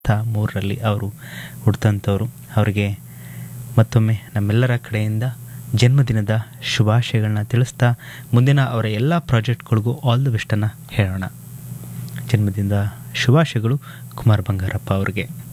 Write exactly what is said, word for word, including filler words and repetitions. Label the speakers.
Speaker 1: ಮೂರರಲ್ಲಿ ಅವರು ಹುಟ್ಟಿದಂಥವ್ರು. ಅವರಿಗೆ ಮತ್ತೊಮ್ಮೆ ನಮ್ಮೆಲ್ಲರ ಕಡೆಯಿಂದ ಜನ್ಮದಿನದ ಶುಭಾಶಯಗಳನ್ನ ತಿಳಿಸ್ತಾ ಮುಂದಿನ ಅವರ ಎಲ್ಲ ಪ್ರಾಜೆಕ್ಟ್ಗಳಿಗೂ ಆಲ್ ದಿ ಬೆಸ್ಟನ್ನು ಹೇಳೋಣ. ಜನ್ಮದಿನದ ಶುಭಾಶಯಗಳು ಕುಮಾರ್ ಬಂಗಾರಪ್ಪ ಅವರಿಗೆ.